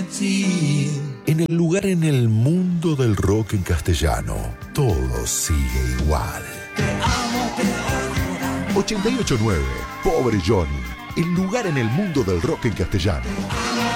En el lugar en el mundo del rock en castellano, todo sigue igual. 88.9, Pobre Johnny, el lugar en el mundo del rock en castellano.